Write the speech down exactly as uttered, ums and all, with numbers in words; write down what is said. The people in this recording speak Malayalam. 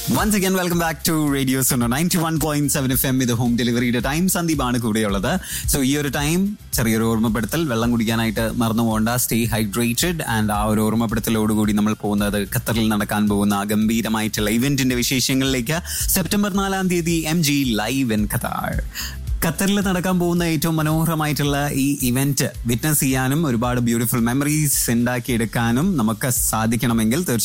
Once again, welcome back to Radio Suno ninety-one point seven F M ഇത് ഹോം ഡെലിവറിയുടെ ടൈം. സന്ദീപാണ് കൂടെയുള്ളത്. സോ ഈ ഒരു ടൈം ചെറിയൊരു ഓർമ്മപ്പെടുത്തൽ, വെള്ളം കുടിക്കാനായിട്ട് മറന്നു പോകണ്ട, സ്റ്റേ ഹൈഡ്രേറ്റഡ്. ആൻഡ് ആ ഒരു ഓർമ്മപ്പെടുത്തലോടുകൂടി നമ്മൾ പോകുന്നത് ഖത്തറിൽ നടക്കാൻ പോകുന്ന ഗംഭീരമായിട്ടുള്ള ഇവന്റിന്റെ വിശേഷങ്ങളിലേക്ക്. സെപ്റ്റംബർ നാലാം തീയതി M G live in Qatar. ഖത്തറിൽ നടക്കാൻ പോകുന്ന ഏറ്റവും മനോഹരമായിട്ടുള്ള ഈ ഇവന്റ് വിറ്റ്നസ് ചെയ്യാനും ഒരുപാട് ബ്യൂട്ടിഫുൾ മെമ്മറീസ് ഉണ്ടാക്കിയെടുക്കാനും നമുക്ക് സാധിക്കണമെങ്കിൽ തീർച്ചയായും